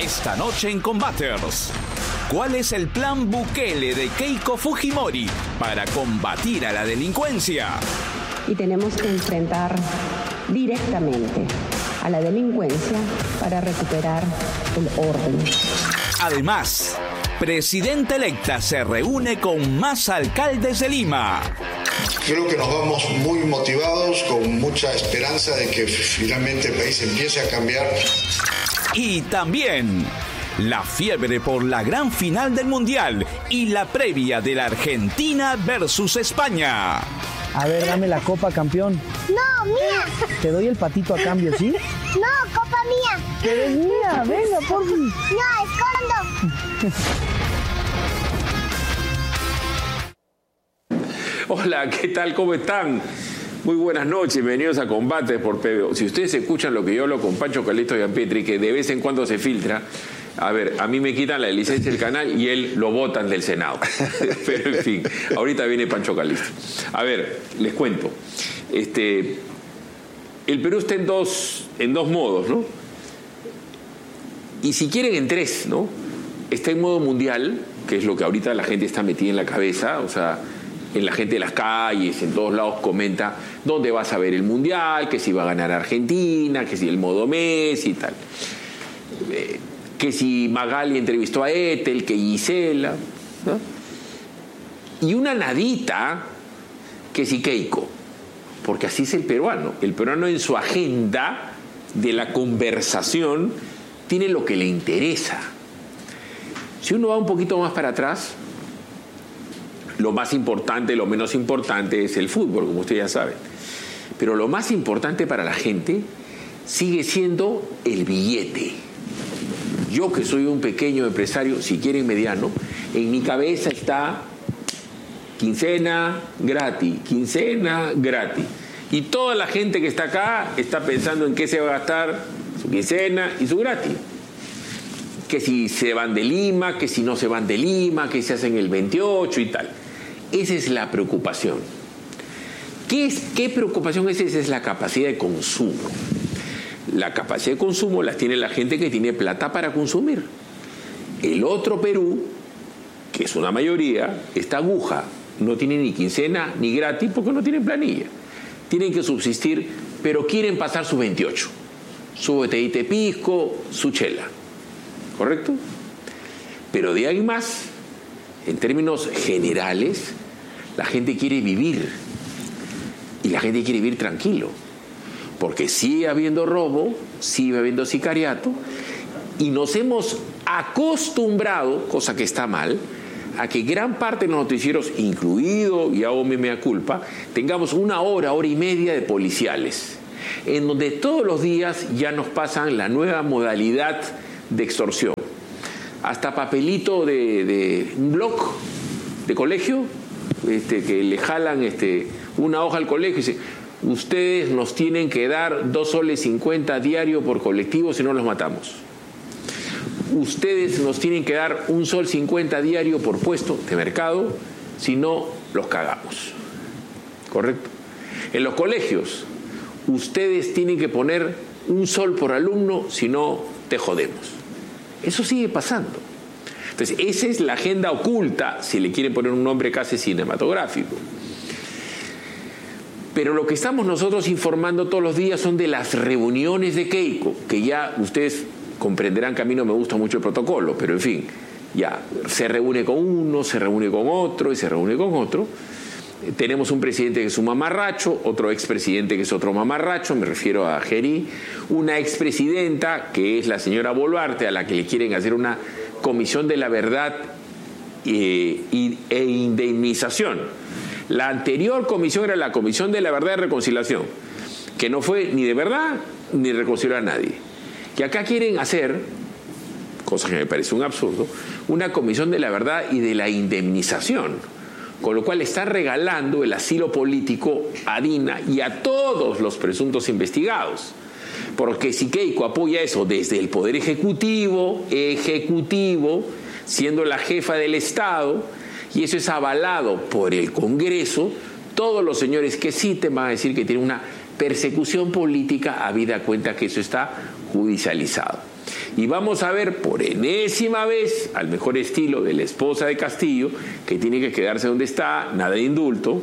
Esta noche en Combaters, ¿cuál es el plan Bukele de Keiko Fujimori para combatir a la delincuencia? Y tenemos que enfrentar directamente a la delincuencia para recuperar el orden. Además, presidenta electa se reúne con más alcaldes de Lima. Creo que nos vamos muy motivados, con mucha esperanza de que finalmente el país empiece a cambiar. Y también la fiebre por la gran final del Mundial y la previa de la Argentina versus España. A ver, dame la copa, campeón. No, mía. Te doy el patito a cambio, ¿sí? No, copa mía. Pero es mía, venga, por fin. No, escondo. Hola, ¿qué tal? ¿Cómo están? Muy buenas noches, bienvenidos a Combates por PBO. Si ustedes escuchan lo que yo hablo con Pancho Calixto y Gianpietri, que de vez en cuando se filtra, a ver, a mí me quitan la licencia del canal y él lo botan del Senado. Pero en fin, ahorita viene Pancho Calixto. A ver, les cuento. El Perú está en dos modos, ¿no? Y si quieren en tres, ¿no? Está en modo mundial, que es lo que ahorita la gente está metida en la cabeza, o sea, en la gente de las calles, en todos lados comenta dónde vas a ver el mundial, que si va a ganar Argentina, que si el modo Messi y tal. Que si Magali entrevistó a Ethel, que Gisela, ¿no? Y una nadita, que si Keiko, porque así es el peruano. El peruano en su agenda de la conversación tiene lo que le interesa. Si uno va un poquito más para atrás, lo más importante, lo menos importante es el fútbol, como ustedes ya saben. Pero lo más importante para la gente sigue siendo el billete. Yo, que soy un pequeño empresario, si quieren mediano, en mi cabeza está quincena gratis, quincena gratis. Y toda la gente que está acá está pensando en qué se va a gastar su quincena y su gratis. Que si se van de Lima, que si no se van de Lima, que se hacen el 28 y tal. Esa es la preocupación. ¿Qué preocupación es esa? Es la capacidad de consumo. La capacidad de consumo la tiene la gente que tiene plata para consumir. El otro Perú, que es una mayoría, esta aguja, no tiene ni quincena ni gratis porque no tienen planilla. Tienen que subsistir, pero quieren pasar su 28. Su botellita de pisco, su chela. ¿Correcto? Pero de ahí más, en términos generales, la gente quiere vivir. Y la gente quiere vivir tranquilo. Porque sigue habiendo robo, sigue habiendo sicariato, y nos hemos acostumbrado, cosa que está mal, a que gran parte de los noticieros, incluido, y hago mi mea culpa, tengamos una hora y media de policiales, en donde todos los días ya nos pasan la nueva modalidad de extorsión. Hasta papelito de un blog de colegio, que le jalan una hoja al colegio y dice: ustedes nos tienen que dar 2 soles 50 diario por colectivo, si no los matamos. Ustedes nos tienen que dar 1 sol 50 diario por puesto de mercado, si no los cagamos. ¿Correcto? En los colegios, ustedes tienen que poner 1 sol por alumno, si no te jodemos. Eso sigue pasando. Entonces, esa es la agenda oculta, si le quieren poner un nombre casi cinematográfico. Pero lo que estamos nosotros informando todos los días son de las reuniones de Keiko, que ya ustedes comprenderán que a mí no me gusta mucho el protocolo, pero en fin, ya se reúne con uno, se reúne con otro y se reúne con otro. Tenemos un presidente que es un mamarracho, otro expresidente que es otro mamarracho, me refiero a Geri, una expresidenta que es la señora Boluarte, a la que le quieren hacer una comisión de la verdad e indemnización. La anterior comisión era la Comisión de la Verdad y Reconciliación, que no fue ni de verdad ni reconcilió a nadie. Y acá quieren hacer, cosa que me parece un absurdo, una Comisión de la Verdad y de la Indemnización, con lo cual está regalando el asilo político a Dina y a todos los presuntos investigados. Porque si Keiko apoya eso desde el Poder Ejecutivo, siendo la jefa del Estado, y eso es avalado por el Congreso, todos los señores que citen van a decir que tienen una persecución política habida cuenta que eso está judicializado. Y vamos a ver por enésima vez, al mejor estilo de la esposa de Castillo, que tiene que quedarse donde está, nada de indulto.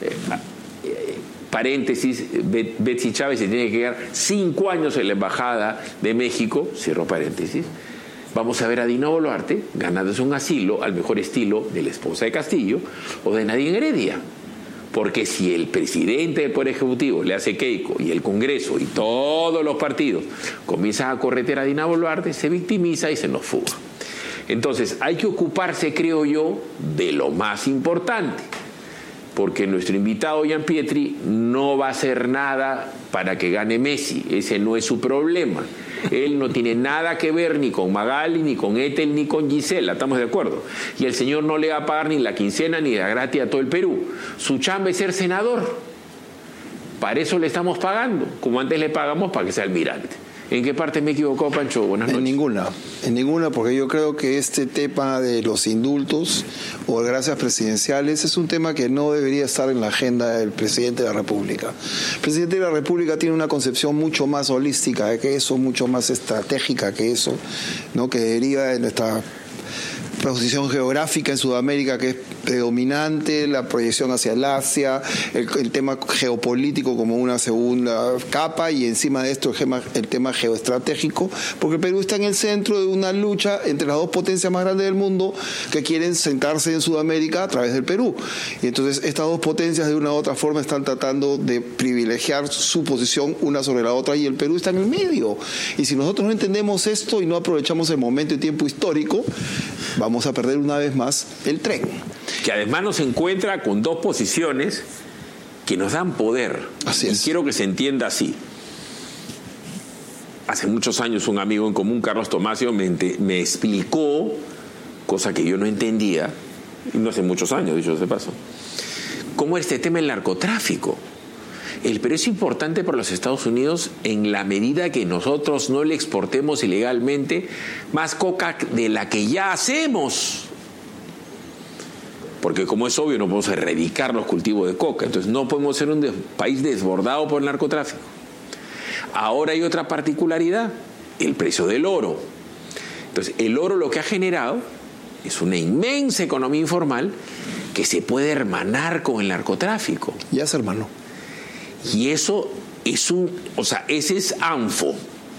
Paréntesis, Betsy Chávez se tiene que quedar 5 años en la Embajada de México, cierro paréntesis. Vamos a ver a Dina Boluarte ganándose un asilo al mejor estilo de la esposa de Castillo o de Nadine Heredia. Porque si el presidente del Poder Ejecutivo le hace Keiko y el Congreso y todos los partidos comienzan a corretear a Dina Boluarte, se victimiza y se nos fuga. Entonces hay que ocuparse, creo yo, de lo más importante. Porque nuestro invitado Gianpietri no va a hacer nada para que gane Messi. Ese no es su problema. Él no tiene nada que ver ni con Magali, ni con Ethel, ni con Gisela, estamos de acuerdo. Y el señor no le va a pagar ni la quincena ni la gratia a todo el Perú. Su chamba es ser senador. Para eso le estamos pagando, como antes le pagamos para que sea almirante. ¿En qué parte me he equivocado, Pancho? Buenas noches. En ninguna, porque yo creo que este tema de los indultos o de gracias presidenciales es un tema que no debería estar en la agenda del presidente de la República. El presidente de la República tiene una concepción mucho más holística que eso, mucho más estratégica que eso, ¿no? Que deriva de nuestra posición geográfica en Sudamérica, que es predominante, la proyección hacia el Asia, el tema geopolítico como una segunda capa, y encima de esto el tema geoestratégico, porque el Perú está en el centro de una lucha entre las dos potencias más grandes del mundo que quieren sentarse en Sudamérica a través del Perú. Y entonces estas dos potencias de una u otra forma están tratando de privilegiar su posición una sobre la otra, y el Perú está en el medio. Y si nosotros no entendemos esto y no aprovechamos el momento y tiempo histórico, vamos a perder una vez más el tren. Que además nos encuentra con dos posiciones que nos dan poder. Así es. Y quiero que se entienda así. Hace muchos años un amigo en común, Carlos Tomasio, me explicó, cosa que yo no entendía, y no hace muchos años, dicho de paso, cómo este tema del narcotráfico. El Perú es importante para los Estados Unidos en la medida que nosotros no le exportemos ilegalmente más coca de la que ya hacemos. Porque como es obvio, no podemos erradicar los cultivos de coca. Entonces no podemos ser un país desbordado por el narcotráfico. Ahora hay otra particularidad, el precio del oro. Entonces el oro lo que ha generado es una inmensa economía informal que se puede hermanar con el narcotráfico. Ya se hermanó. Y eso es ese es ANFO.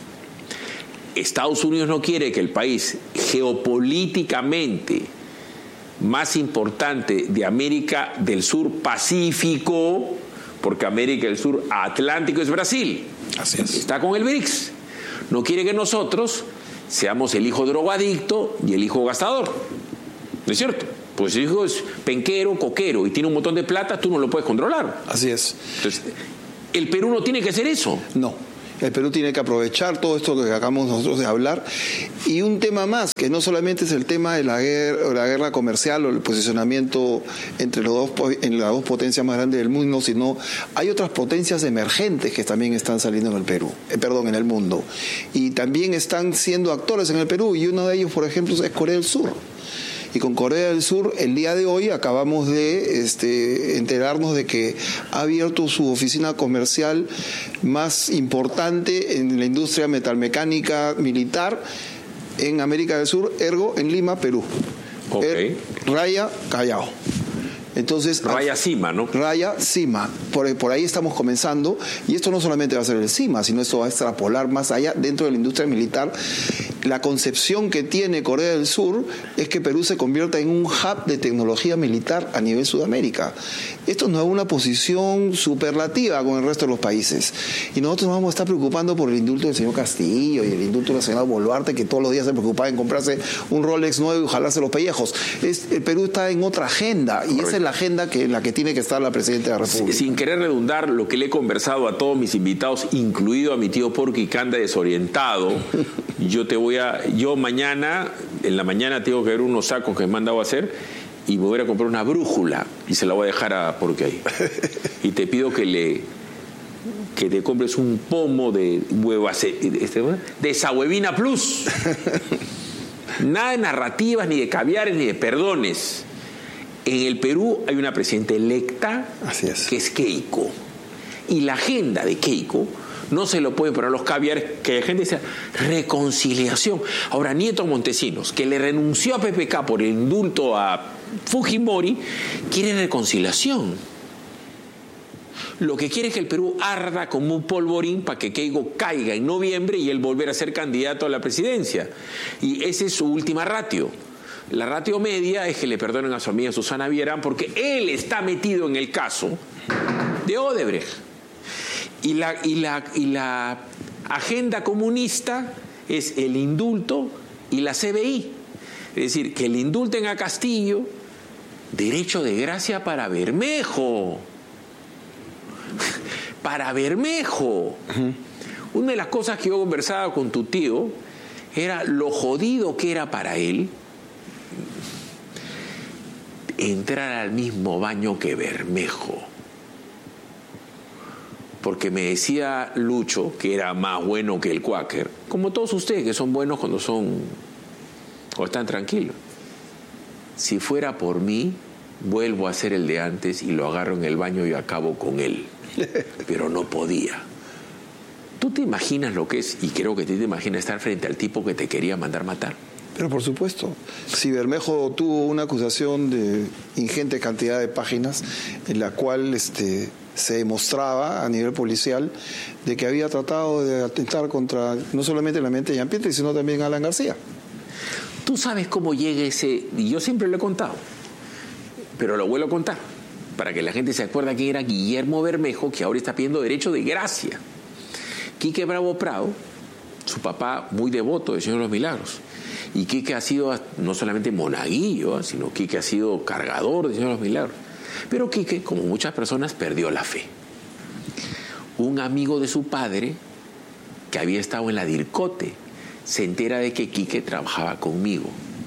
Estados Unidos no quiere que el país geopolíticamente más importante de América del Sur Pacífico, porque América del Sur Atlántico es Brasil. Así es. Está con el BRICS. No quiere que nosotros seamos el hijo drogadicto y el hijo gastador. ¿No es cierto? Pues el hijo es penquero, coquero y tiene un montón de plata, tú no lo puedes controlar. Así es. Entonces, el Perú no tiene que hacer eso. No. El Perú tiene que aprovechar todo esto que acabamos nosotros de hablar. Y un tema más, que no solamente es el tema de la guerra comercial o el posicionamiento entre en las dos potencias más grandes del mundo, sino hay otras potencias emergentes que también están saliendo en el Perú, en el mundo. Y también están siendo actores en el Perú, y uno de ellos, por ejemplo, es Corea del Sur. Y con Corea del Sur, el día de hoy acabamos de enterarnos de que ha abierto su oficina comercial más importante en la industria metalmecánica militar en América del Sur, ergo en Lima, Perú. Okay. Raya, Callao. Entonces, Raya Cima, ¿no? Raya Cima. Por ahí estamos comenzando. Y esto no solamente va a ser el Cima, sino esto va a extrapolar más allá dentro de la industria militar. La concepción que tiene Corea del Sur es que Perú se convierta en un hub de tecnología militar a nivel Sudamérica. Esto no es una posición superlativa con el resto de los países. Y nosotros nos vamos a estar preocupando por el indulto del señor Castillo y el indulto del señor Boluarte, que todos los días se preocupaba en comprarse un Rolex nuevo y jalarse los pellejos. El Perú está en otra agenda. Y correcto. Esa es la agenda en la que tiene que estar la Presidenta de la República. Sin querer redundar, lo que le he conversado a todos mis invitados, incluido a mi tío Porky, que anda desorientado, yo mañana, en la mañana tengo que ver unos sacos que me han mandado a hacer y me voy a comprar una brújula y se la voy a dejar a Porky ahí. Y te pido que te compres un pomo de de Sahuevina Plus. Nada de narrativas, ni de caviares, ni de perdones. En el Perú hay una presidenta electa. Así es. Que es Keiko. Y la agenda de Keiko no se lo pueden poner los caviares, que la gente dice reconciliación. Ahora, Nieto Montesinos, que le renunció a PPK por el indulto a Fujimori, quiere reconciliación. Lo que quiere es que el Perú arda como un polvorín para que Keiko caiga en noviembre y él volver a ser candidato a la presidencia. Y esa es su última ratio. La ratio media es que le perdonen a su amiga Susana Villarán porque él está metido en el caso de Odebrecht. Y la agenda comunista es el indulto y la CBI. Es decir, que le indulten a Castillo, derecho de gracia para Bermejo. Para Bermejo. Una de las cosas que yo conversaba con tu tío era lo jodido que era para él entrar al mismo baño que Bermejo. Porque me decía Lucho, que era más bueno que el Quaker, como todos ustedes que son buenos cuando están tranquilos. Si fuera por mí, vuelvo a hacer el de antes y lo agarro en el baño y acabo con él. Pero no podía. ¿Tú te imaginas lo que es? Y creo que tú te imaginas estar frente al tipo que te quería mandar matar. Pero por supuesto, si Bermejo tuvo una acusación de ingente cantidad de páginas en la cual se demostraba a nivel policial de que había tratado de atentar contra no solamente la mente de Jean Pietri, sino también a Alan García. Tú sabes cómo llega ese, y yo siempre lo he contado, pero lo vuelvo a contar, para que la gente se acuerde quién era Guillermo Bermejo, que ahora está pidiendo derecho de gracia. Quique Bravo Prado, su papá muy devoto del Señor de los Milagros, y Quique ha sido no solamente monaguillo, sino Quique ha sido cargador del Señor de los Milagros. Pero Quique, como muchas personas, perdió la fe. Un amigo de su padre, que había estado en la DIRCOTE, se entera de que Quique trabajaba conmigo.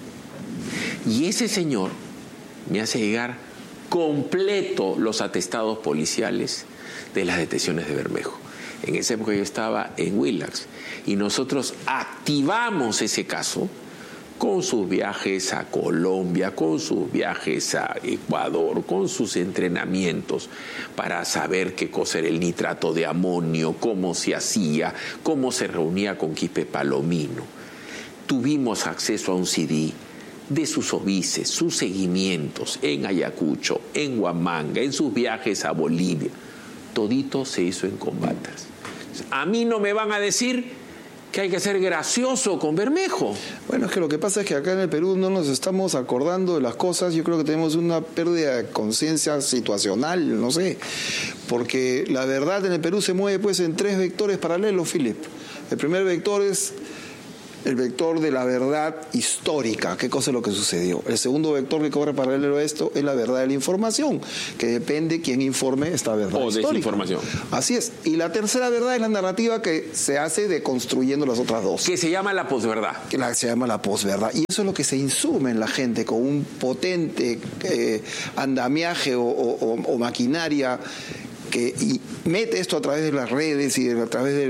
Y ese señor me hace llegar completo los atestados policiales de las detenciones de Bermejo. En esa época yo estaba en Willax y nosotros activamos ese caso con sus viajes a Colombia, con sus viajes a Ecuador, con sus entrenamientos para saber qué cosa era el nitrato de amonio, cómo se hacía, cómo se reunía con Quispe Palomino. Tuvimos acceso a un CD de sus obices, sus seguimientos en Ayacucho, en Huamanga, en sus viajes a Bolivia. Todito se hizo en combates. A mí no me van a decir que hay que ser gracioso con Bermejo. Bueno, es que lo que pasa es que acá en el Perú no nos estamos acordando de las cosas. Yo creo que tenemos una pérdida de conciencia situacional, no sé, porque la verdad en el Perú se mueve pues en 3 vectores paralelos, Philip. El primer vector es el vector de la verdad histórica, qué cosa es lo que sucedió. El segundo vector que corre paralelo a esto es la verdad de la información, que depende quién informe esta verdad histórica. O desinformación. Así es. Y la tercera verdad es la narrativa que se hace deconstruyendo las otras dos. Que se llama la posverdad. Se llama la posverdad. Y eso es lo que se insume en la gente con un potente andamiaje o maquinaria y mete esto a través de las redes y a través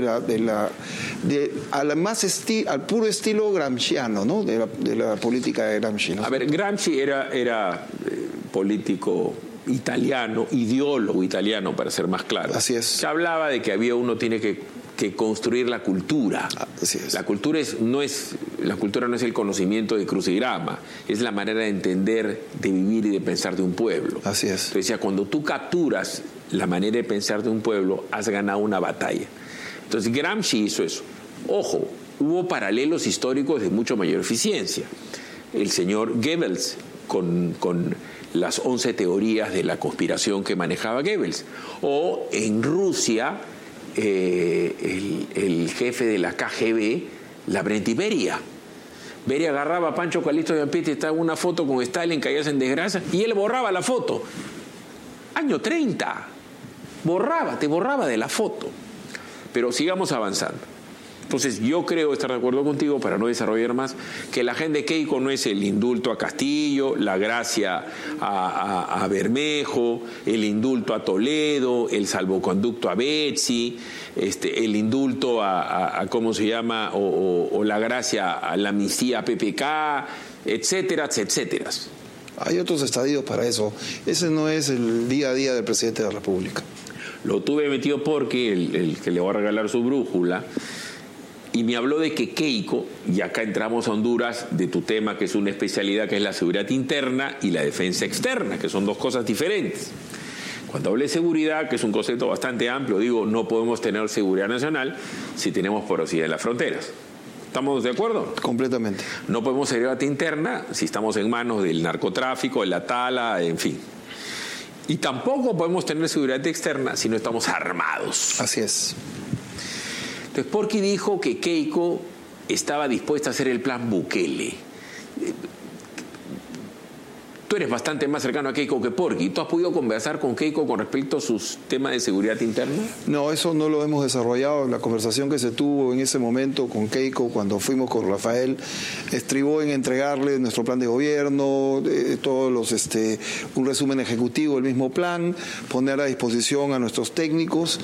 al puro estilo gramsciano, ¿no? de la política de Gramsci, ¿no? A ver, Gramsci era político italiano, ideólogo italiano, para ser más claro. Así es. Se hablaba de que uno tiene que construir la cultura. Así es. La cultura no es el conocimiento de crucigrama, es la manera de entender, de vivir y de pensar de un pueblo. Así es. Entonces decía, cuando tú capturas la manera de pensar de un pueblo, has ganado una batalla. Entonces Gramsci hizo eso. Ojo, hubo paralelos históricos de mucho mayor eficiencia. El señor Goebbels con las 11 teorías de la conspiración que manejaba Goebbels. O en Rusia, el jefe de la KGB, Lavrenti Beria. Beria agarraba a Pancho Calixto de Ampite, estaba en una foto con Stalin, caías en desgracia, y él borraba la foto. Año 30. Te borraba de la foto. Pero sigamos avanzando. Entonces yo creo estar de acuerdo contigo, para no desarrollar más, que la agenda de Keiko no es el indulto a Castillo, la gracia a Bermejo, el indulto a Toledo, el salvoconducto a Betsy, el indulto a ¿cómo se llama? O la gracia a la amnistía a PPK, etcétera, etcétera. Hay otros estadios para eso. Ese no es el día a día del presidente de la República. lo tuve metido porque el que le va a regalar su brújula, y me habló de que Keiko, y acá entramos a Honduras, de tu tema que es una especialidad que es la seguridad interna y la defensa externa, que son dos cosas diferentes. Cuando hablé de seguridad, que es un concepto bastante amplio, digo, no podemos tener seguridad nacional si tenemos porosidad en las fronteras. ¿Estamos de acuerdo? Completamente. No podemos seguridad interna si estamos en manos del narcotráfico, de la tala, en fin. Y tampoco podemos tener seguridad externa si no estamos armados. Así es. Entonces, Porky dijo que Keiko estaba dispuesta a hacer el plan Bukele. Tú eres bastante más cercano a Keiko que Porky. ¿Tú has podido conversar con Keiko con respecto a sus temas de seguridad interna? No, eso no lo hemos desarrollado. La conversación que se tuvo en ese momento con Keiko, cuando fuimos con Rafael, estribó en entregarle nuestro plan de gobierno, un resumen ejecutivo del mismo plan, poner a disposición a nuestros técnicos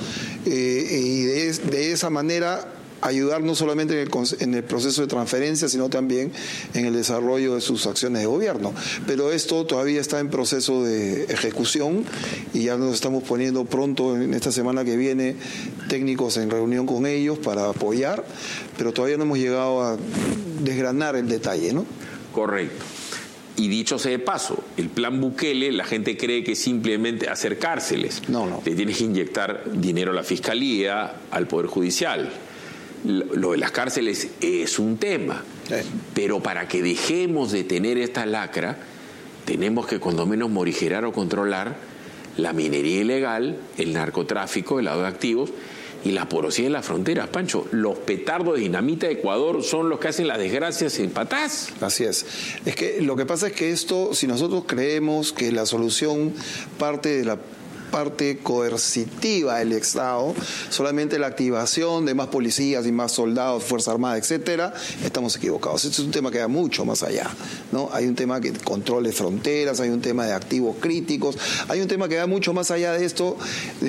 y de esa manera ayudar no solamente en el proceso de transferencia, sino también en el desarrollo de sus acciones de gobierno. Pero esto todavía está en proceso de ejecución y ya nos estamos poniendo pronto, en esta semana que viene, técnicos en reunión con ellos para apoyar, pero todavía no hemos llegado a desgranar el detalle, ¿no? Correcto. Y dicho sea de paso, el plan Bukele, la gente cree que es simplemente hacer cárceles. No. Le tienes que inyectar dinero a la Fiscalía, al Poder Judicial. Lo de las cárceles es un tema, pero para que dejemos de tener esta lacra, tenemos que cuando menos morigerar o controlar la minería ilegal, el narcotráfico, el lavado de activos y la porosidad de las fronteras. Pancho, los petardos de dinamita de Ecuador son los que hacen las desgracias en Patás. Así es. Es que lo que pasa es que esto, si nosotros creemos que la solución parte de la parte coercitiva del Estado, solamente la activación de más policías y más soldados, Fuerza Armada, etcétera, estamos equivocados. Este es un tema que va mucho más allá, ¿no? Hay un tema que control de fronteras, hay un tema de activos críticos, hay un tema que va mucho más allá de esto, de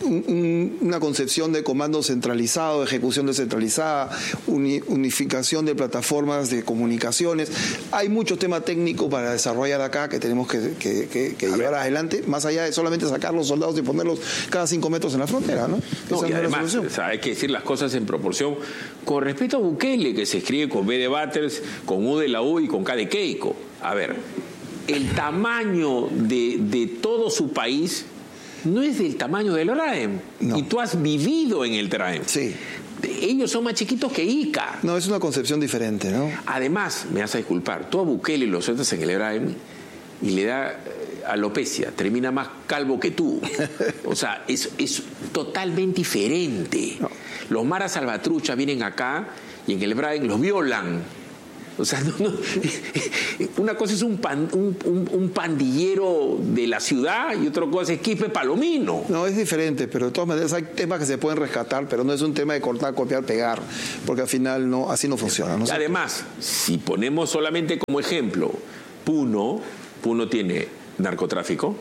una concepción de comando centralizado, de ejecución descentralizada, unificación de plataformas de comunicaciones. Hay mucho tema técnico para desarrollar acá que tenemos que llevar adelante, más allá de solamente sacar los soldados y ponerlos cada 5 metros en la frontera, ¿no? No, y además, hay que decir las cosas en proporción. Con respecto a Bukele, que se escribe con B de Batters, con U de la U y con K de Keiko. A ver, el tamaño de todo su país no es del tamaño del TRAEM. No. Y tú has vivido en el TRAEM. Sí. Ellos son más chiquitos que Ica. No, es una concepción diferente, ¿no? Además, me vas a disculpar, tú a Bukele lo sueltas en el TRAEM y le da alopecia, termina más calvo que tú. O sea, es totalmente diferente. No. Los maras salvatruchas vienen acá y en el Brain los violan. O sea, una cosa es un pandillero de la ciudad y otra cosa es Quispe Palomino. No, es diferente, pero de todas maneras hay temas que se pueden rescatar, pero no es un tema de cortar, copiar, pegar, porque al final así no funciona. ¿No? Además, si ponemos solamente como ejemplo Puno tiene narcotráfico,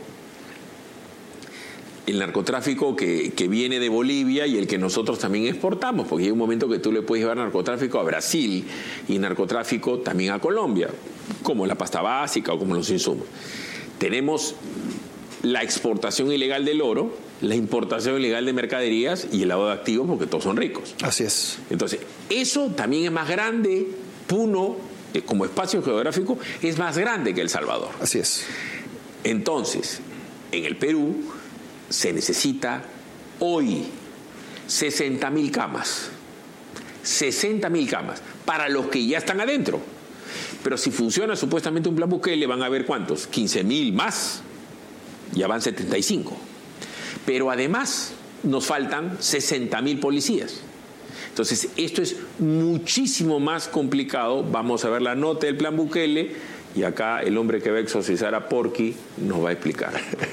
el narcotráfico que viene de Bolivia y el que nosotros también exportamos, porque hay un momento que tú le puedes llevar narcotráfico a Brasil y narcotráfico también a Colombia, como la pasta básica o como los insumos. Tenemos la exportación ilegal del oro, la importación ilegal de mercaderías y el lavado de activos, porque todos son ricos. Así es. Entonces, eso también es más grande. Puno, como espacio geográfico, es más grande que El Salvador. Así es. Entonces, en el Perú se necesita hoy 60.000 camas. 60.000 camas para los que ya están adentro. Pero si funciona supuestamente un plan Bukele, van a haber ¿cuántos? 15.000 más. Ya van 75. Pero además nos faltan 60.000 policías. Entonces, esto es muchísimo más complicado. Vamos a ver la nota del plan Bukele y acá el hombre que va a exorcizar a Porky nos va a explicar.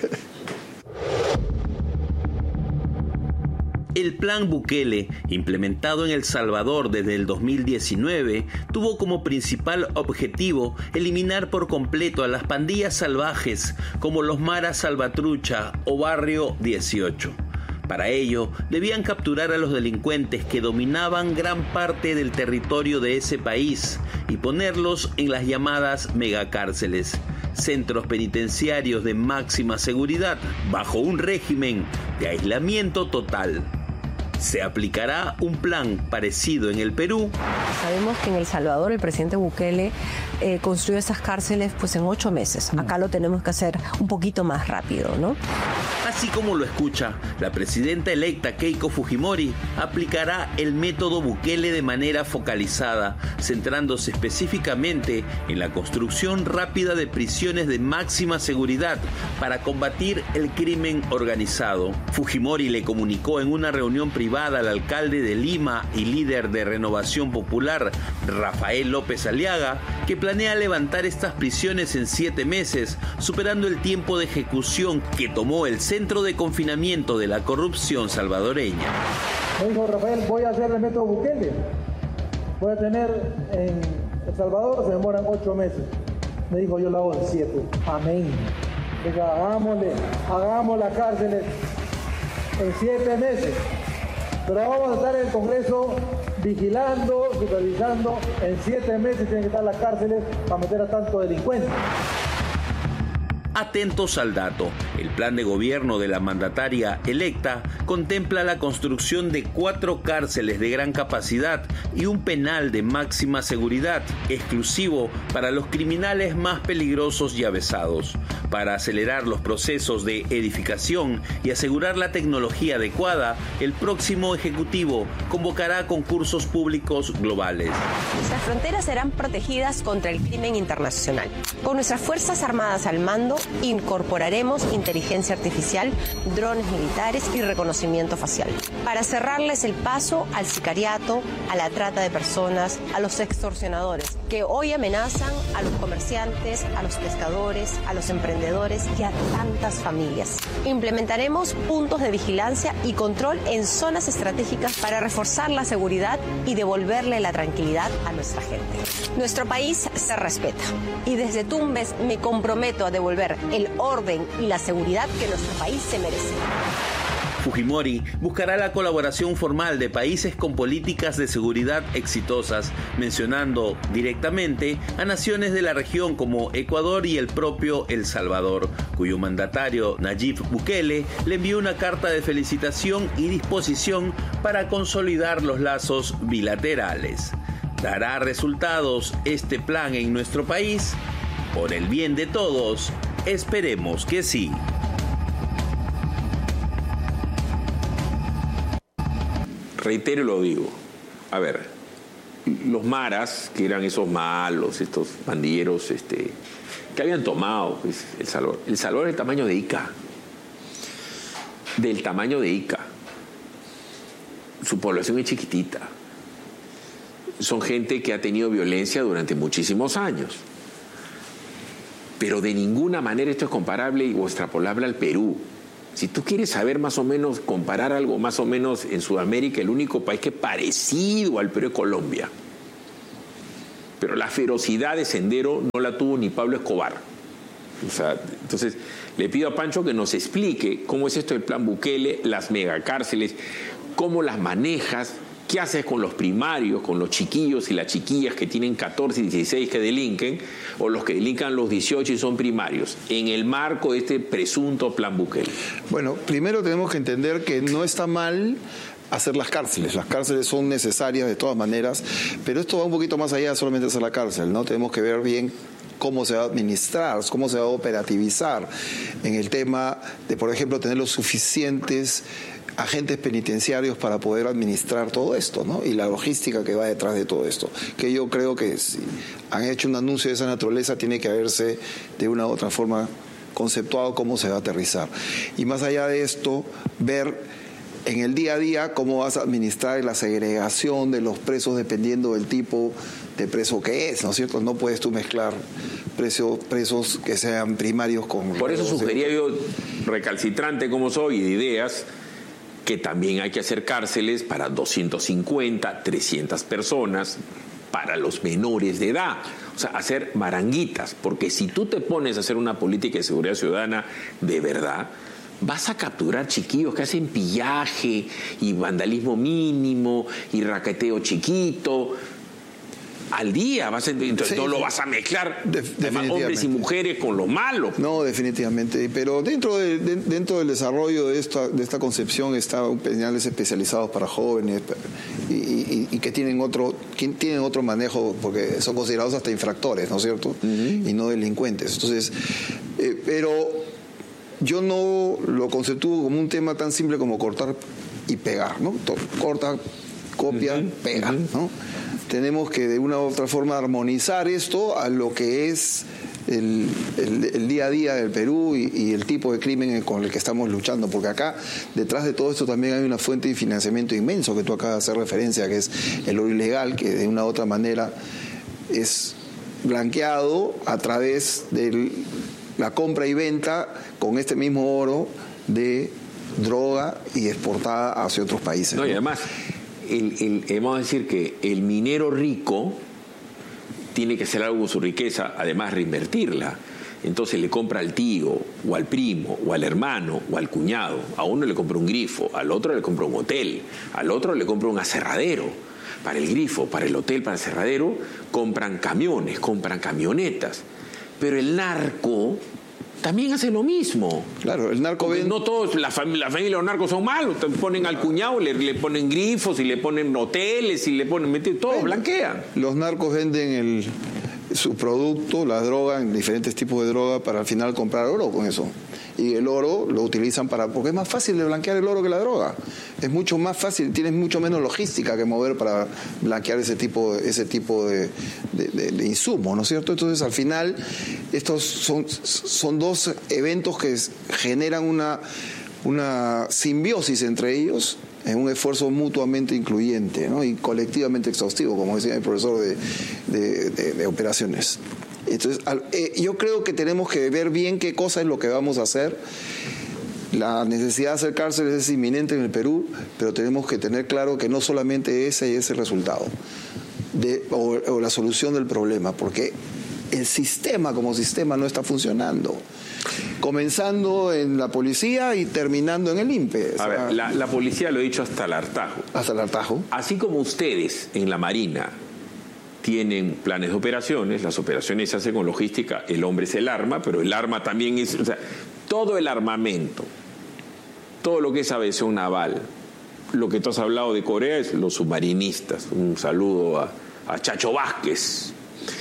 El plan Bukele, implementado en El Salvador desde el 2019, tuvo como principal objetivo eliminar por completo a las pandillas salvajes como los Maras Salvatrucha o Barrio 18. Para ello, debían capturar a los delincuentes que dominaban gran parte del territorio de ese país y ponerlos en las llamadas megacárceles. centros penitenciarios de máxima seguridad bajo un régimen de aislamiento total. ¿Se aplicará un plan parecido en el Perú? Sabemos que en El Salvador el presidente Bukele construyó esas cárceles pues en 8 meses. Acá lo tenemos que hacer un poquito más rápido, ¿no? Así como lo escucha, la presidenta electa Keiko Fujimori aplicará el método Bukele de manera focalizada, centrándose específicamente en la construcción rápida de prisiones de máxima seguridad para combatir el crimen organizado. Fujimori le comunicó en una reunión privada al alcalde de Lima y líder de Renovación Popular, Rafael López Aliaga, que planea levantar estas prisiones en 7 meses, superando el tiempo de ejecución que tomó el Centro de Confinamiento de la Corrupción salvadoreña. Me dijo Rafael, voy a hacer el método Bukele. Voy a tener en El Salvador, se demoran 8 meses. Me dijo, yo lo hago en 7. Amén. Diga, hagamos las cárceles en 7 meses. Pero vamos a estar en el Congreso vigilando, supervisando. En 7 meses tienen que estar las cárceles para meter a tanto delincuente. Atentos al dato, el plan de gobierno de la mandataria electa contempla la construcción de 4 cárceles de gran capacidad y un penal de máxima seguridad, exclusivo para los criminales más peligrosos y avesados. Para acelerar los procesos de edificación y asegurar la tecnología adecuada, el próximo Ejecutivo convocará concursos públicos globales. Nuestras fronteras serán protegidas contra el crimen internacional. Con nuestras Fuerzas Armadas al mando, incorporaremos inteligencia artificial, drones militares y reconocimiento facial para cerrarles el paso al sicariato, a la trata de personas, a los extorsionadores que hoy amenazan a los comerciantes, a los pescadores, a los emprendedores y a tantas familias. Implementaremos puntos de vigilancia y control en zonas estratégicas para reforzar la seguridad y devolverle la tranquilidad a nuestra gente. Nuestro país se respeta y desde Tumbes me comprometo a devolver el orden y la seguridad que nuestro país se merece. Fujimori buscará la colaboración formal de países con políticas de seguridad exitosas, mencionando directamente a naciones de la región como Ecuador y el propio El Salvador, cuyo mandatario Nayib Bukele le envió una carta de felicitación y disposición para consolidar los lazos bilaterales. ¿Dará resultados este plan en nuestro país? Por el bien de todos, esperemos que sí. Reitero y lo digo. A ver, los maras, que eran esos malos, estos pandilleros que habían tomado pues, El Salvador. El Salvador es del tamaño de Ica. Del tamaño de Ica. Su población es chiquitita. Son gente que ha tenido violencia durante muchísimos años. Pero de ninguna manera esto es comparable o extrapolable al Perú. Si tú quieres saber más o menos, comparar algo más o menos en Sudamérica, el único país que es parecido al Perú es Colombia. Pero la ferocidad de Sendero no la tuvo ni Pablo Escobar. O sea, entonces le pido a Pancho que nos explique cómo es esto del plan Bukele, las megacárceles, cómo las manejas, qué haces con los primarios, con los chiquillos y las chiquillas que tienen 14 y 16 que delinquen, o los que delincan los 18 y son primarios, en el marco de este presunto plan Bukele. Bueno, primero tenemos que entender que no está mal hacer las cárceles. Las cárceles son necesarias de todas maneras, pero esto va un poquito más allá de solamente hacer la cárcel, ¿no? Tenemos que ver bien cómo se va a administrar, cómo se va a operativizar en el tema de, por ejemplo, tener los suficientes agentes penitenciarios para poder administrar todo esto, ¿no? Y la logística que va detrás de todo esto, que yo creo que si han hecho un anuncio de esa naturaleza tiene que haberse de una u otra forma conceptuado cómo se va a aterrizar. Y más allá de esto, ver en el día a día cómo vas a administrar la segregación de los presos dependiendo del tipo de preso que es, ¿no es cierto? No puedes tú mezclar presos que sean primarios con... Por eso sugería yo, recalcitrante como soy, de ideas, que también hay que hacer cárceles para 250, 300 personas, para los menores de edad. O sea, hacer baranguitas, porque si tú te pones a hacer una política de seguridad ciudadana de verdad, vas a capturar chiquillos que hacen pillaje y vandalismo mínimo y raqueteo chiquito. al día. Entonces no lo vas a mezclar hombres y mujeres con lo malo. No, definitivamente. Pero dentro del desarrollo de esta concepción están penales especializados para jóvenes y que tienen otro manejo, porque son considerados hasta infractores, ¿no es cierto? Y no delincuentes. Entonces, pero yo no lo conceptúo como un tema tan simple como cortar y pegar, ¿no? Corta, copia, pega, ¿no? Tenemos que de una u otra forma armonizar esto a lo que es el día a día del Perú y el tipo de crimen con el que estamos luchando, porque acá detrás de todo esto también hay una fuente de financiamiento inmenso que tú acabas de hacer referencia, que es el oro ilegal, que de una u otra manera es blanqueado a través de la compra y venta con este mismo oro de droga y exportada hacia otros países. No, y además vamos a decir que el minero rico tiene que hacer algo con su riqueza, además reinvertirla. Entonces le compra al tío, o al primo, o al hermano, o al cuñado. A uno le compra un grifo, al otro le compra un hotel, al otro le compra un aserradero. Para el grifo, para el hotel, para el aserradero, compran camiones, compran camionetas. Pero el narco también hace lo mismo. Claro, el narco vende. No todos, la familia de los narcos son malos. Te ponen al cuñado, le ponen grifos, y le ponen hoteles, y le ponen. Todo blanquean. Los narcos venden su producto, la droga, en diferentes tipos de droga, para al final comprar oro con eso. Y el oro lo utilizan porque es más fácil de blanquear el oro que la droga. Es mucho más fácil, tienes mucho menos logística que mover para blanquear ese tipo de insumo, ¿no es cierto? Entonces, al final, estos son dos eventos que generan una simbiosis entre ellos, en un esfuerzo mutuamente incluyente, ¿no? Y colectivamente exhaustivo, como decía el profesor de operaciones. Entonces, yo creo que tenemos que ver bien qué cosa es lo que vamos a hacer. La necesidad de hacer cárceles es inminente en el Perú, pero tenemos que tener claro que no solamente ese es el resultado o la solución del problema, porque el sistema como sistema no está funcionando. Comenzando en la policía y terminando en el INPE. A ver, la policía lo he dicho hasta el hartajo. Hasta el hartajo. Así como ustedes en la Marina tienen planes de operaciones, las operaciones se hacen con logística, el hombre es el arma, pero el arma también es, o sea, todo el armamento, todo lo que es aviación naval, lo que tú has hablado de Corea es los submarinistas, un saludo a Chacho Vázquez,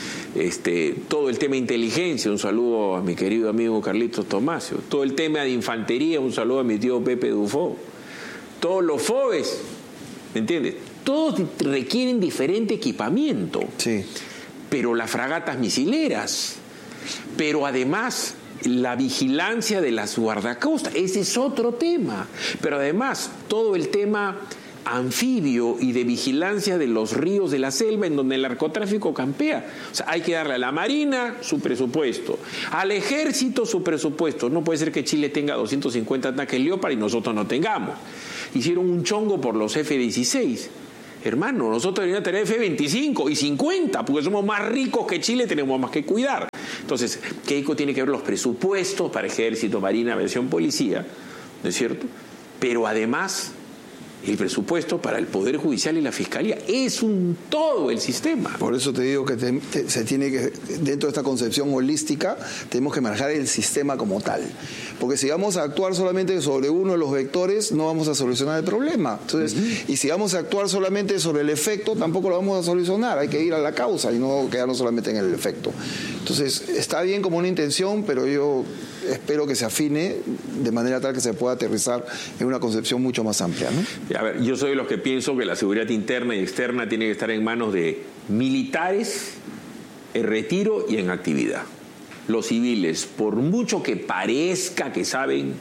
todo el tema de inteligencia, un saludo a mi querido amigo Carlitos Tomasio, todo el tema de infantería, un saludo a mi tío Pepe Dufo, todos los FOBES, ¿me entiendes? Todos requieren diferente equipamiento, sí. Pero las fragatas misileras, pero además la vigilancia de las guardacostas, ese es otro tema, pero además todo el tema anfibio y de vigilancia de los ríos de la selva en donde el narcotráfico campea. O sea, hay que darle a la Marina su presupuesto, al Ejército su presupuesto. No puede ser que Chile tenga 250 tanques Leopard y nosotros no tengamos. Hicieron un chongo por los F-16. Hermano, nosotros deberíamos tener F-25 y 50, porque somos más ricos que Chile, tenemos más que cuidar. Entonces, Keiko tiene que ver los presupuestos para Ejército, Marina, Aviación, Policía, ¿no es cierto? Pero además, el presupuesto para el Poder Judicial y la Fiscalía es un todo el sistema. Por eso te digo que se tiene que, dentro de esta concepción holística, tenemos que manejar el sistema como tal. Porque si vamos a actuar solamente sobre uno de los vectores, no vamos a solucionar el problema. Entonces, y si vamos a actuar solamente sobre el efecto, tampoco lo vamos a solucionar. Hay que ir a la causa y no quedarnos solamente en el efecto. Entonces, está bien como una intención, pero yo espero que se afine de manera tal que se pueda aterrizar en una concepción mucho más amplia, ¿no? A ver, yo soy de los que pienso que la seguridad interna y externa tiene que estar en manos de militares en retiro y en actividad. Los civiles, por mucho que parezca que saben,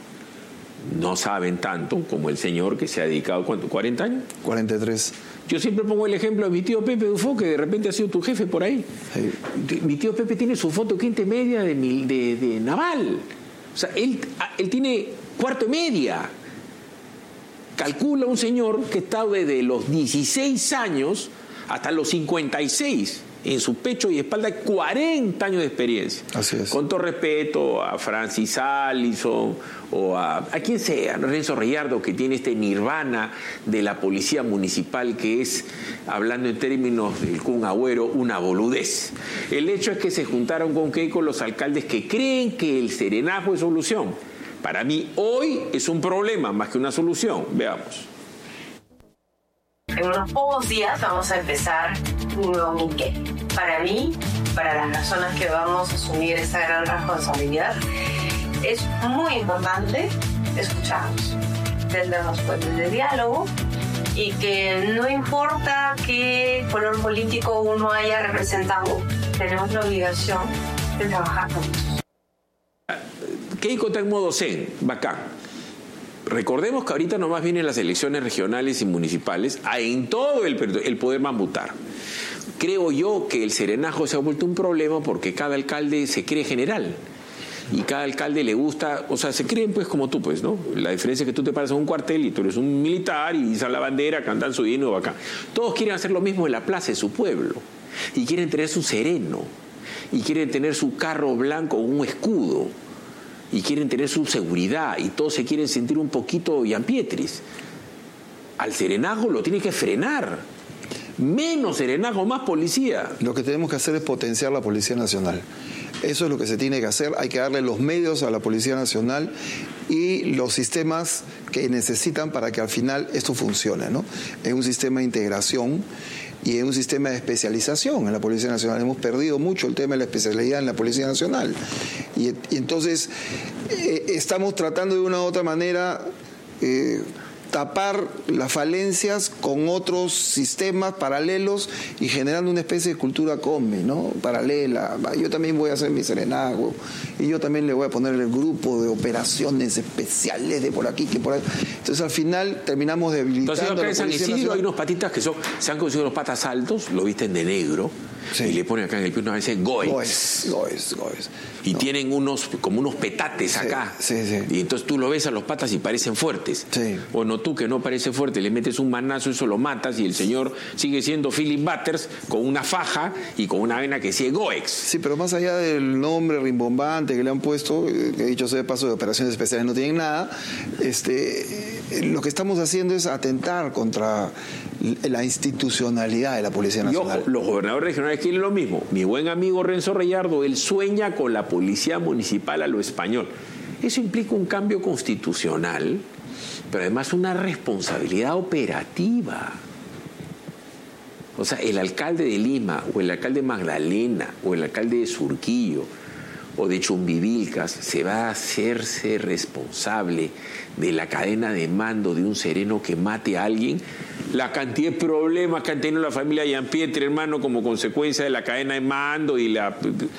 no saben tanto como el señor que se ha dedicado, ¿cuánto? ¿40 años? 43. Yo siempre pongo el ejemplo de mi tío Pepe Dufo, que de repente ha sido tu jefe por ahí. Sí. Mi tío Pepe tiene su foto quinta y media de naval. O sea, él tiene cuarto y media. Calcula un señor que está desde los 16 años hasta los 56 en su pecho y espalda 40 años de experiencia. Así es. Con todo respeto a Francis Allison o a quien sea, Renzo Reyardo, que tiene este nirvana de la policía municipal que es, hablando en términos del Kun Agüero, una boludez. El hecho es que se juntaron con Keiko los alcaldes que creen que el serenazgo es solución. Para mí hoy es un problema más que una solución. Veamos. En unos pocos días vamos a empezar un nuevo Miquel. Para mí, para las personas que vamos a asumir esta gran responsabilidad, es muy importante escucharnos, tener los puentes de diálogo y que no importa qué color político uno haya representado, tenemos la obligación de trabajar juntos. Keiko está en modo zen, bacán. Recordemos que ahorita nomás vienen las elecciones regionales y municipales, en todo el poder mambutar. Creo yo que el serenazgo se ha vuelto un problema porque cada alcalde se cree general. Y cada alcalde le gusta, o sea, se creen pues como tú, pues, ¿no? La diferencia es que tú te paras en un cuartel y tú eres un militar y izan la bandera, cantan su himno bacán. Todos quieren hacer lo mismo en la plaza de su pueblo. Y quieren tener su sereno. Y quieren tener su carro blanco con un escudo. Y quieren tener su seguridad, y todos se quieren sentir un poquito Iampietris. Al serenazgo lo tiene que frenar. Menos serenazgo, más policía. Lo que tenemos que hacer es potenciar la Policía Nacional. Eso es lo que se tiene que hacer. Hay que darle los medios a la Policía Nacional y los sistemas que necesitan para que al final esto funcione, ¿no? Es un sistema de integración y es un sistema de especialización en la Policía Nacional. Hemos perdido mucho el tema de la especialidad en la Policía Nacional. Y entonces estamos tratando de una u otra manera tapar las falencias con otros sistemas paralelos y generando una especie de cultura combi, ¿no? Paralela. Yo también voy a hacer mi serenazgo y yo también le voy a poner el grupo de operaciones especiales de por aquí que por ahí. Entonces al final terminamos debilitando. Entonces acá a la en San Policía Isidro Nacional. hay unos patitas que se han conseguido los patas altos, lo visten de negro, sí, y le ponen acá en el pie una vez Goex. Y tienen como unos petates acá. Sí, sí. Y entonces tú lo ves a los patas y parecen fuertes. Sí. O no, tú que no parece fuerte, le metes un manazo, eso lo matas y el señor sigue siendo Philip Butters con una faja y con una vena que dice Goex. Sí, pero más allá del nombre rimbombante que le han puesto, que dicho sea de paso, de operaciones especiales no tienen nada, lo que estamos haciendo es atentar contra la institucionalidad de la Policía Nacional. Y ojo, los gobernadores regionales quieren lo mismo. Mi buen amigo Renzo Reyardo, él sueña con la policía municipal a lo español. Eso implica un cambio constitucional, pero además una responsabilidad operativa. O sea, el alcalde de Lima, o el alcalde de Magdalena, o el alcalde de Surquillo, o de Chumbivilcas, se va a hacerse responsable de la cadena de mando de un sereno que mate a alguien. La cantidad de problemas que han tenido la familia Iampietri, hermano, como consecuencia de la cadena de mando y la...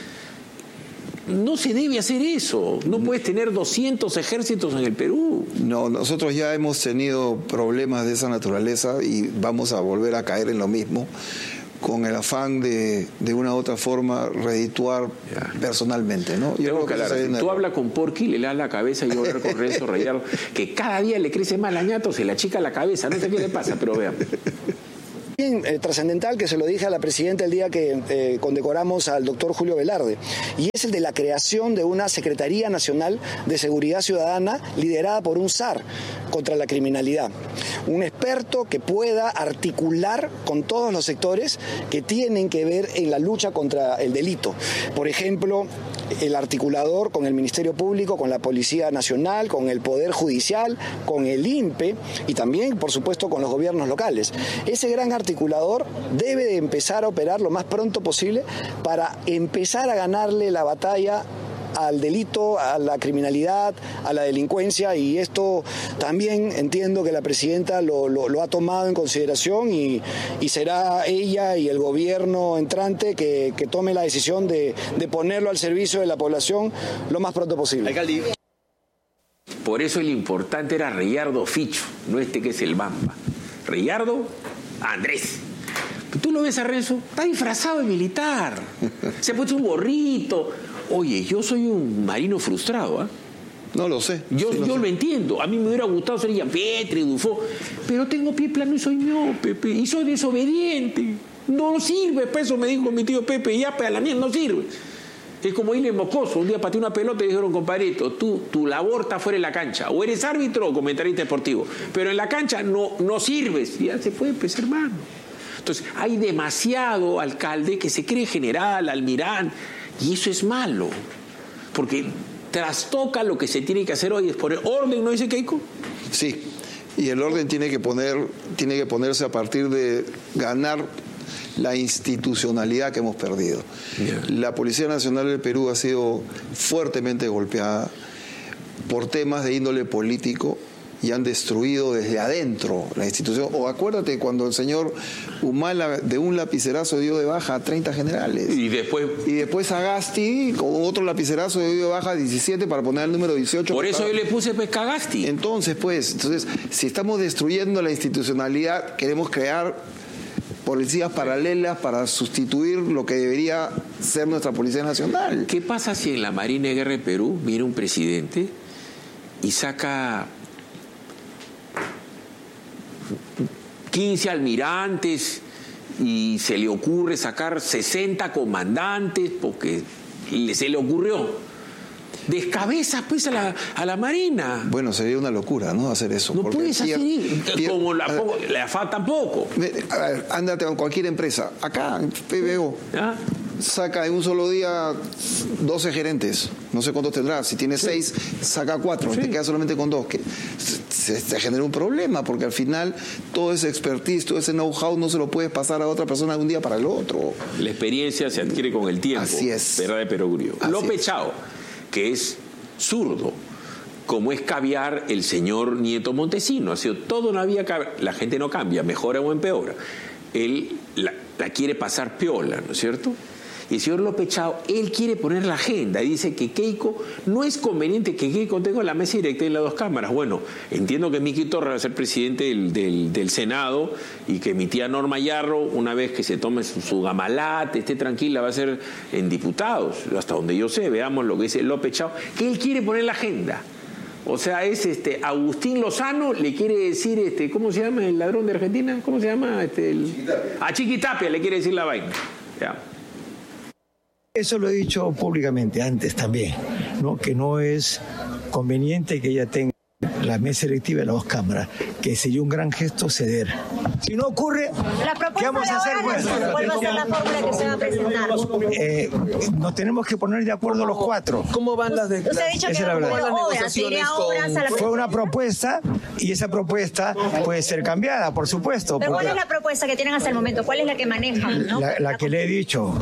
No se debe hacer eso. No puedes tener 200 ejércitos en el Perú. No, nosotros ya hemos tenido problemas de esa naturaleza y vamos a volver a caer en lo mismo, con el afán de una u otra forma redituar personalmente, ¿no? Yo creo que tú hablas con Porky, le das la cabeza, y yo hablo con Renzo Reyardo, que cada día le crece más lañato, se le achica la cabeza, no sé qué le pasa, pero veamos. Trascendental, que se lo dije a la presidenta el día que condecoramos al doctor Julio Velarde, y es el de la creación de una Secretaría Nacional de Seguridad Ciudadana liderada por un SAR contra la criminalidad, un experto que pueda articular con todos los sectores que tienen que ver en la lucha contra el delito. Por ejemplo, el articulador con el Ministerio Público, con la Policía Nacional, con el Poder Judicial, con el INPE y también, por supuesto, con los gobiernos locales. Ese gran articulador debe de empezar a operar lo más pronto posible para empezar a ganarle la batalla al delito, a la criminalidad, a la delincuencia, y esto también entiendo que la presidenta lo ha tomado en consideración y será ella y el gobierno entrante que tome la decisión de ponerlo al servicio de la población lo más pronto posible. Alcalde. Por eso el importante era Reyardo Ficho, no que es el Bamba. Reyardo Andrés. Tú lo ves a Renzo, está disfrazado de militar, se ha puesto un gorrito. Oye, yo soy un marino frustrado, ¿eh? No lo sé. Yo lo entiendo. A mí me hubiera gustado ser Iampietri, Dufo, pero tengo pie plano y soy miope, y soy desobediente. No sirve, pues eso me dijo mi tío Pepe, ya, pues a la mierda no sirve. Es como ir en mocoso. Un día pateé una pelota y dijeron, compadrito, tu labor está fuera de la cancha. O eres árbitro o comentarista deportivo. Pero en la cancha no sirves. Ya se fue, pues, hermano. Entonces, hay demasiado alcalde que se cree general, almirante, y eso es malo. Porque trastoca lo que se tiene que hacer hoy. Es poner orden, ¿no dice Keiko? Sí. Y el orden tiene que ponerse a partir de ganar la institucionalidad que hemos perdido. La Policía Nacional del Perú ha sido fuertemente golpeada por temas de índole político y han destruido desde adentro la institución. O acuérdate cuando el señor Humala de un lapicerazo dio de baja a 30 generales. Y después Sagasti con otro lapicerazo dio de baja a 17 para poner el número 18. Por eso yo le puse Cagasti. Entonces, si estamos destruyendo la institucionalidad, queremos crear policías paralelas para sustituir lo que debería ser nuestra Policía Nacional. ¿Qué pasa si en la Marina de Guerra de Perú viene un presidente y saca 15 almirantes y se le ocurre sacar 60 comandantes porque se le ocurrió? Descabeza pues a la Marina. Bueno, sería una locura, ¿no? Hacer eso. No puedes hacer como la FA tampoco. A ver, ándate con cualquier empresa. Acá, en PBO, saca en un solo día 12 gerentes. No sé cuántos tendrás. Si tienes 6, saca 4. Te quedas solamente con 2. Se genera un problema porque al final todo ese expertise, todo ese know-how no se lo puedes pasar a otra persona de un día para el otro. La experiencia se adquiere con el tiempo. Así es. Verdad de perogrullo. López Chao, que es zurdo, como es caviar el señor Nieto Montesino. Ha sido todo una vía, la gente no cambia, mejora o empeora. Él la quiere pasar piola, ¿no es cierto? Y el señor López Chao, él quiere poner la agenda y dice que Keiko, no es conveniente que Keiko tenga la mesa directa en las dos cámaras. Bueno, entiendo que Miki Torres va a ser presidente del Senado y que mi tía Norma Yarro, una vez que se tome su gamalate, esté tranquila, va a ser en diputados, hasta donde yo sé. Veamos lo que dice López Chao, que él quiere poner la agenda. O sea, es Agustín Lozano le quiere decir, ¿cómo se llama el ladrón de Argentina? ¿Cómo se llama? A Chiquitapia le quiere decir la vaina. Ya. Eso lo he dicho públicamente antes también, ¿no? Que no es conveniente que ella tenga la mesa electiva de las dos cámaras, que sería un gran gesto ceder. Si no ocurre, ¿qué vamos a hacer? ¿Cuál va a ser la fórmula que se va a presentar? Nos tenemos que poner de acuerdo los cuatro. ¿Cómo van las declaraciones? Esa es la verdad. Fue una propuesta y esa propuesta puede ser cambiada, por supuesto. Pero ¿cuál es la propuesta que tienen hasta el momento? ¿Cuál es la que manejan? ¿No? La que le he dicho.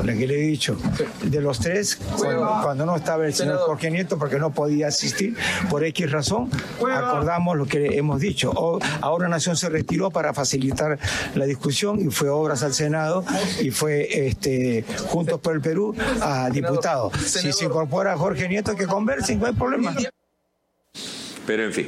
De los tres, cuando no estaba el señor Jorge Nieto, porque no podía asistir por X razón, acordamos lo que hemos dicho. Ahora Nación se retiró para facilitar la discusión y fue Obras al Senado y fue Juntos por el Perú a diputado. Si se incorpora Jorge Nieto, que conversen, no hay problema. Pero en fin,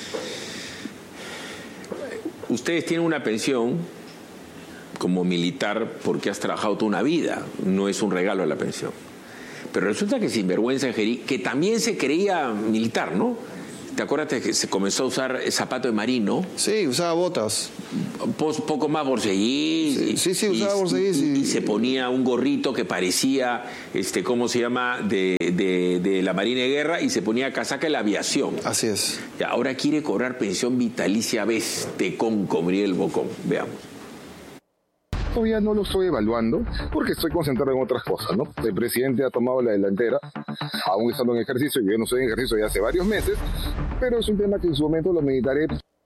ustedes tienen una pensión como militar porque has trabajado toda una vida, no es un regalo la pensión. Pero resulta que Sinvergüenza Gerí, que también se creía militar, ¿no? ¿Te acuerdas que se comenzó a usar zapato de marino? Sí, usaba botas. Poco más borseguís. Sí, usaba borseguís. Y se ponía un gorrito que parecía, ¿cómo se llama?, de la Marina de Guerra, y se ponía casaca de la aviación. Así es. Y ahora quiere cobrar pensión vitalicia Bestecón, como diría el Bocón. Veamos. Todavía no lo estoy evaluando porque estoy concentrado en otras cosas, ¿no? El presidente ha tomado la delantera, aún estando en ejercicio. Yo no estoy en ejercicio ya hace varios meses, pero es un tema que en su momento lo meditaré.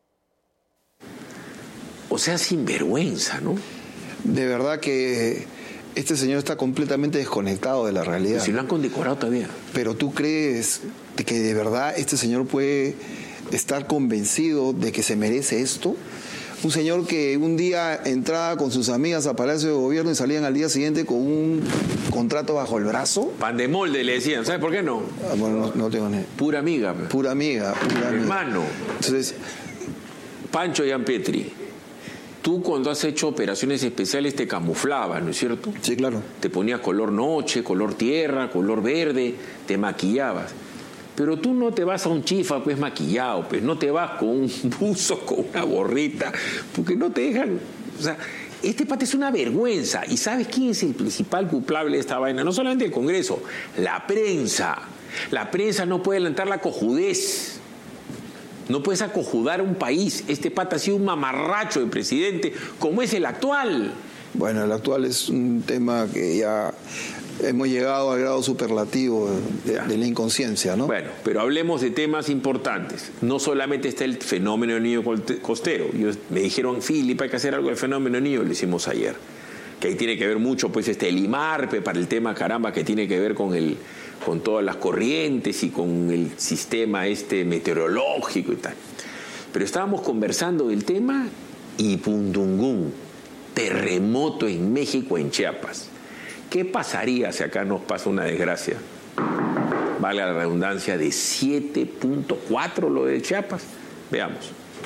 O sea, sinvergüenza, ¿no? De verdad que este señor está completamente desconectado de la realidad. Si lo han condecorado todavía. Pero ¿tú crees que de verdad este señor puede estar convencido de que se merece esto? Un señor que un día entraba con sus amigas a Palacio de Gobierno y salían al día siguiente con un contrato bajo el brazo. Pan de molde le decían, ¿sabes por qué no? Bueno, no tengo ni... Pura amiga. Pura amiga. Hermano. Entonces, Pancho Gianpetri, tú cuando has hecho operaciones especiales te camuflabas, ¿no es cierto? Sí, claro. Te ponías color noche, color tierra, color verde, te maquillabas. Pero tú no te vas a un chifa pues maquillado, pues no te vas con un buzo, con una gorrita, porque no te dejan. O sea, Este pata es una vergüenza. ¿Y sabes quién es el principal culpable de esta vaina? No solamente el Congreso, la prensa. La prensa no puede adelantar la cojudez. No puedes acojudar a un país. Este pata ha sido un mamarracho de presidente, como es el actual. Bueno, el actual es un tema que ya hemos llegado al grado superlativo de la inconsciencia, ¿no? Bueno, pero hablemos de temas importantes. No solamente está el fenómeno del niño costero. Me dijeron, Philip, hay que hacer algo del fenómeno del niño, lo hicimos ayer. Que ahí tiene que ver mucho, pues, el IMARPE para el tema, caramba, que tiene que ver con todas las corrientes y con el sistema meteorológico y tal. Pero estábamos conversando del tema y pundungún, terremoto en México, en Chiapas. ¿Qué pasaría si acá nos pasa una desgracia? Vale la redundancia, de 7.4 lo de Chiapas. Veamos.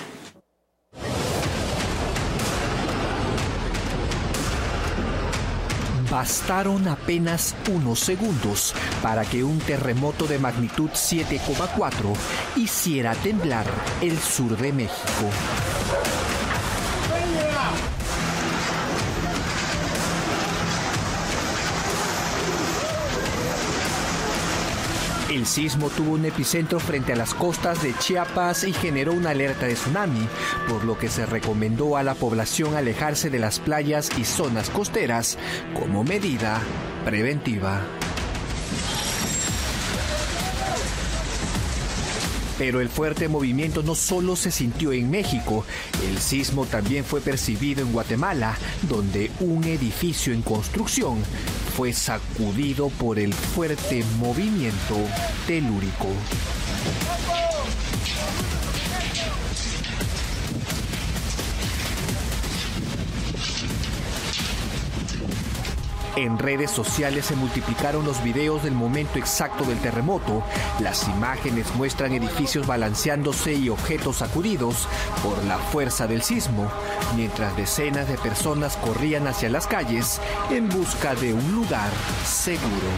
Bastaron apenas unos segundos para que un terremoto de magnitud 7,4 hiciera temblar el sur de México. El sismo tuvo un epicentro frente a las costas de Chiapas y generó una alerta de tsunami, por lo que se recomendó a la población alejarse de las playas y zonas costeras como medida preventiva. Pero el fuerte movimiento no solo se sintió en México, el sismo también fue percibido en Guatemala, donde un edificio en construcción fue sacudido por el fuerte movimiento telúrico. En redes sociales se multiplicaron los videos del momento exacto del terremoto. Las imágenes muestran edificios balanceándose y objetos sacudidos por la fuerza del sismo, mientras decenas de personas corrían hacia las calles en busca de un lugar seguro.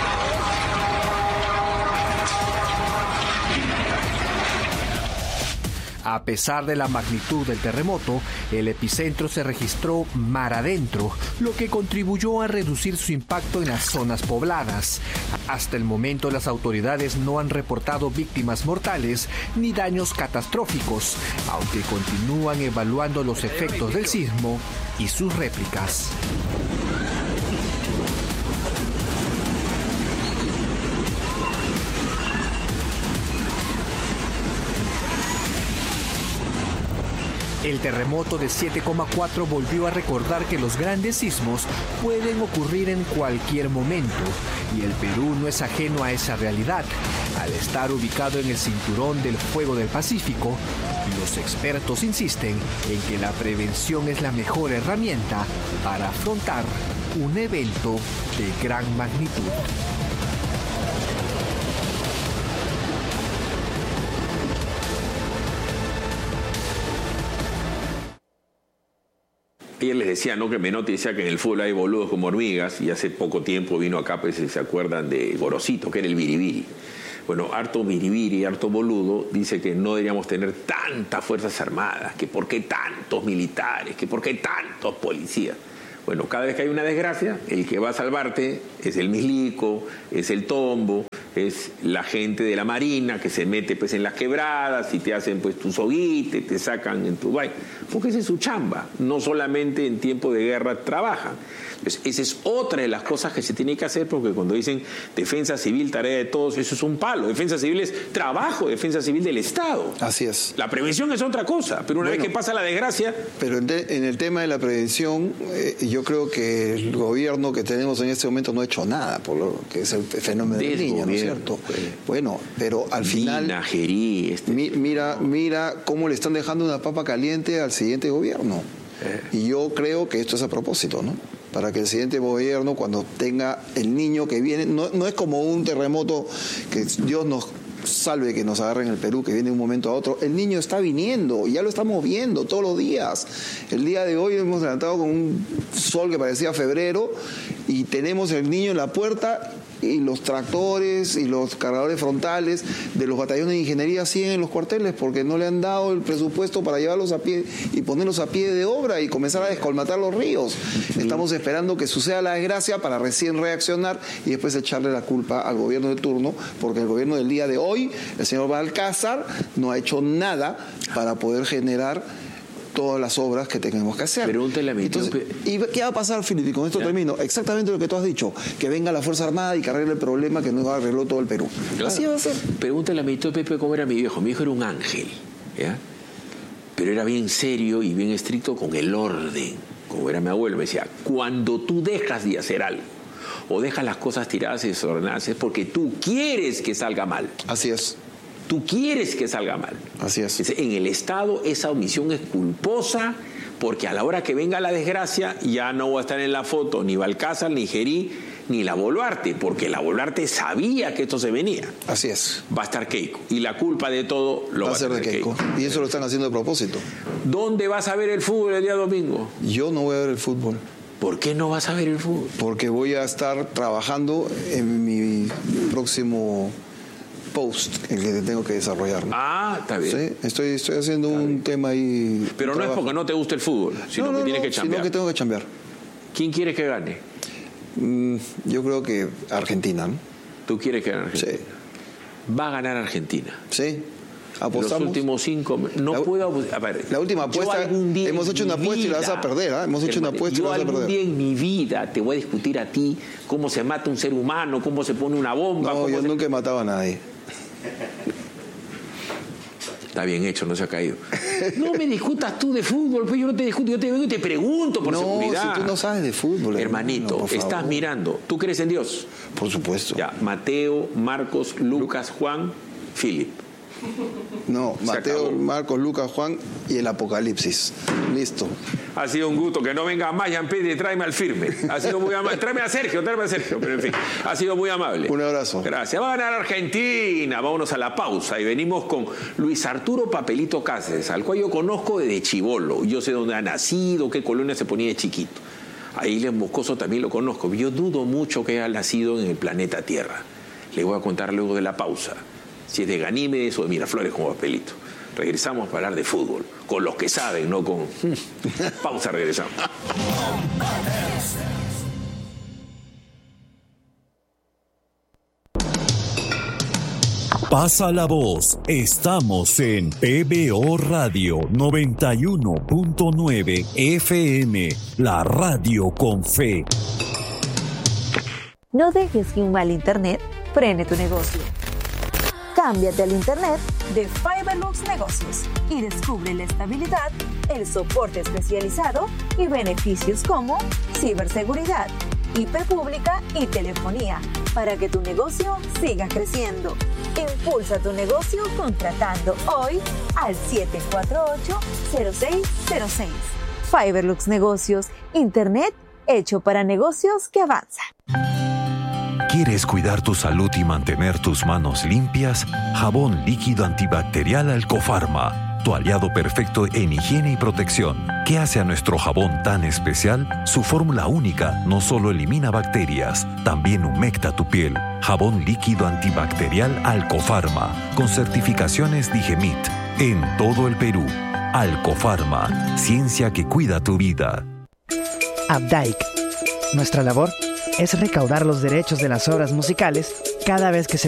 A pesar de la magnitud del terremoto, el epicentro se registró mar adentro, lo que contribuyó a reducir su impacto en las zonas pobladas. Hasta el momento, las autoridades no han reportado víctimas mortales ni daños catastróficos, aunque continúan evaluando los efectos del sismo y sus réplicas. El terremoto de 7,4 volvió a recordar que los grandes sismos pueden ocurrir en cualquier momento, y el Perú no es ajeno a esa realidad. Al estar ubicado en el cinturón del fuego del Pacífico, los expertos insisten en que la prevención es la mejor herramienta para afrontar un evento de gran magnitud. Ayer les decía, ¿no?, que Menotti decía que en el fútbol hay boludos como hormigas, y hace poco tiempo vino acá, pues, si se acuerdan, de Gorosito, que era el biribiri. Bueno, harto biribiri, harto boludo, dice que no deberíamos tener tantas fuerzas armadas, que por qué tantos militares, que por qué tantos policías. Bueno, cada vez que hay una desgracia, el que va a salvarte es el Mislico, es el Tombo, es la gente de la Marina que se mete, pues, en las quebradas y te hacen, pues, tu soguite, te sacan en tu baile, porque esa es su chamba. No solamente en tiempo de guerra trabajan. Entonces, esa es otra de las cosas que se tiene que hacer, porque cuando dicen defensa civil, tarea de todos, eso es un palo. Defensa civil es trabajo, defensa civil del Estado. Así es. La prevención es otra cosa, pero una vez que pasa la desgracia... Pero en el tema de la prevención, yo creo que el gobierno que tenemos en este momento no ha hecho nada por lo que es el fenómeno del niño, ¿no es cierto? Bueno, pero al final... Mira cómo le están dejando una papa caliente al siguiente gobierno. Y yo creo que esto es a propósito, ¿no? Para que el siguiente gobierno, cuando tenga el niño que viene, no es como un terremoto que Dios nos salve que nos agarre en el Perú, que viene de un momento a otro. El niño está viniendo, y ya lo estamos viendo todos los días. El día de hoy hemos levantado con un sol que parecía febrero, y tenemos el niño en la puerta y los tractores y los cargadores frontales de los batallones de ingeniería siguen en los cuarteles porque no le han dado el presupuesto para llevarlos a pie y ponerlos a pie de obra y comenzar a descolmatar los ríos. Estamos esperando que suceda la desgracia para recién reaccionar y después echarle la culpa al gobierno de turno, porque el gobierno del día de hoy, el señor Balcázar, no ha hecho nada para poder generar todas las obras que tenemos que hacer. Pregúntale a mi Entonces, ¿y qué va a pasar, Filipe? Y con esto termino. Exactamente lo que tú has dicho, que venga la Fuerza Armada y que arregle el problema que no arregló todo el Perú. Claro. Así va a ser. Pregúntale a mi tío Pepe cómo era mi viejo. Mi viejo era un ángel, ¿ya? Pero era bien serio y bien estricto con el orden. Como era mi abuelo, me decía, cuando tú dejas de hacer algo o dejas las cosas tiradas y desordenadas es porque tú quieres que salga mal. Así es. Tú quieres que salga mal. Así es. En el Estado esa omisión es culposa porque a la hora que venga la desgracia ya no va a estar en la foto ni Balcázar, ni Gerí, ni la Boluarte, porque la Boluarte sabía que esto se venía. Así es. Va a estar Keiko. Y la culpa de todo lo va a ser de Keiko. Y eso lo están haciendo a propósito. ¿Dónde vas a ver el fútbol el día domingo? Yo no voy a ver el fútbol. ¿Por qué no vas a ver el fútbol? Porque voy a estar trabajando en mi próximo post, el que tengo que desarrollar, ¿no? Ah, está bien. Sí, estoy haciendo un tema ahí. Pero no es porque no te guste el fútbol, sino que tienes que chambear. Sino que tengo que chambear. ¿Quién quiere que gane? Yo creo que Argentina, ¿no? ¿Tú quieres que gane Argentina? Sí. Va a ganar Argentina. Sí. Apostamos. Los últimos 5... No puedo... A ver, la última apuesta, hemos hecho una apuesta y la vas a perder, ¿eh? Hemos hecho una apuesta y la vas a perder. Yo algún día en mi vida te voy a discutir a ti cómo se mata un ser humano, cómo se pone una bomba. No, yo nunca he matado a nadie. Está bien hecho, no se ha caído. No me discutas tú de fútbol, pues yo no te discuto, yo te vengo y te pregunto por seguridad. No, si tú no sabes de fútbol. Hermanito, estás mirando. ¿Tú crees en Dios? Por supuesto. Ya, Mateo, Marcos, Lucas, Juan, Philip. No, Mateo, Marcos, Lucas, Juan y el Apocalipsis. Listo. Ha sido un gusto. Que no venga más, Jean-Pierre, y tráeme al firme. Ha sido muy amable. Tráeme a Sergio. Pero en fin, ha sido muy amable. Un abrazo. Gracias. Va a ganar Argentina. Vámonos a la pausa y venimos con Luis Arturo Papelito Cáceres, al cual yo conozco desde chibolo. Yo sé dónde ha nacido, qué colonia se ponía de chiquito. A Iles Moscoso también lo conozco. Yo dudo mucho que haya nacido en el planeta Tierra. Le voy a contar luego de la pausa. Si es de Ganímedes o de Miraflores como Papelito. Regresamos para hablar de fútbol, con los que saben, no con... Pausa, regresamos. Pasa la voz, estamos en PBO Radio 91.9 FM, la radio con fe. No dejes que un mal internet frene tu negocio. Cámbiate al internet de Fiberlux Negocios y descubre la estabilidad, el soporte especializado y beneficios como ciberseguridad, IP pública y telefonía para que tu negocio siga creciendo. Impulsa tu negocio contratando hoy al 748-0606. Fiberlux Negocios, internet hecho para negocios que avanzan. ¿Quieres cuidar tu salud y mantener tus manos limpias? Jabón líquido antibacterial Alcofarma, tu aliado perfecto en higiene y protección. ¿Qué hace a nuestro jabón tan especial? Su fórmula única no solo elimina bacterias, también humecta tu piel. Jabón líquido antibacterial Alcofarma, con certificaciones Digemit, en todo el Perú. Alcofarma, ciencia que cuida tu vida. Updike. Nuestra labor es recaudar los derechos de las obras musicales cada vez que se